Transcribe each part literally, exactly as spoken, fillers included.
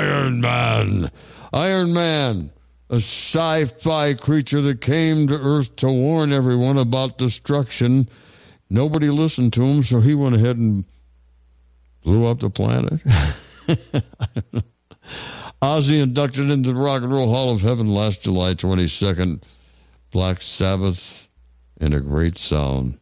Iron Man. Iron Man, a sci-fi creature that came to Earth to warn everyone about destruction. Nobody listened to him, so he went ahead and blew up the planet. Ozzy inducted into the Rock and Roll Hall of Heaven last July twenty-second. Black Sabbath in a great sound.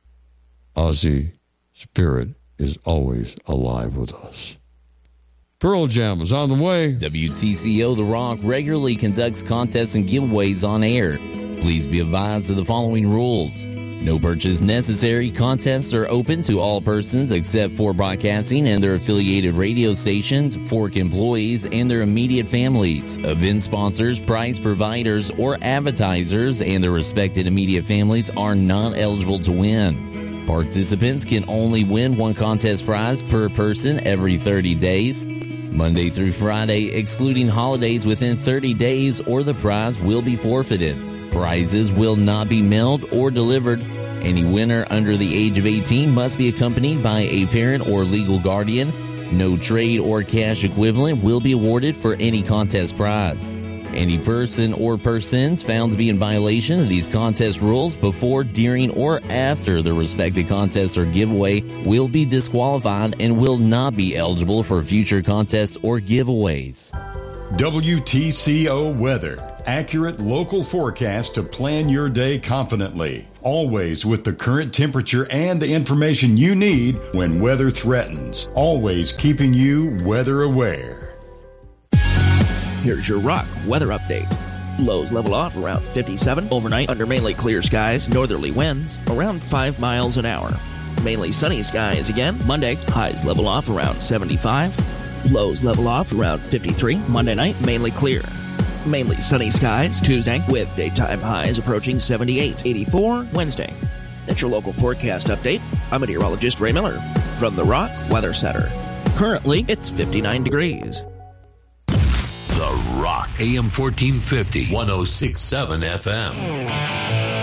Ozzy spirit is always alive with us. Pearl Jam is on the way. W T C O The Rock regularly conducts contests and giveaways on air. Please be advised of the following rules. No purchase necessary. Contests are open to all persons except for broadcasting and their affiliated radio stations, Fork employees, and their immediate families. Event sponsors, prize providers, or advertisers and their respected immediate families are not eligible to win. Participants can only win one contest prize per person every thirty days. Monday through Friday, excluding holidays within thirty days, or the prize will be forfeited. Prizes will not be mailed or delivered. Any winner under the age of eighteen must be accompanied by a parent or legal guardian. No trade or cash equivalent will be awarded for any contest prize. Any person or persons found to be in violation of these contest rules before, during, or after the respective contest or giveaway will be disqualified and will not be eligible for future contests or giveaways. W T C O Weather. Accurate local forecast to plan your day confidently. Always with the current temperature and the information you need when weather threatens. Always keeping you weather aware. Here's your Rock weather update. Lows level off around fifty-seven. Overnight under mainly clear skies. Northerly winds around five miles an hour. Mainly sunny skies again. Monday, highs level off around seventy-five. Lows level off around fifty-three. Monday night, mainly clear. Mainly sunny skies Tuesday with daytime highs approaching seventy-eight. eighty-four Wednesday. That's your local forecast update. I'm meteorologist Ray Miller from the Rock Weather Center. Currently, it's fifty-nine degrees. The Rock, A M fourteen fifty, one oh six point seven F M.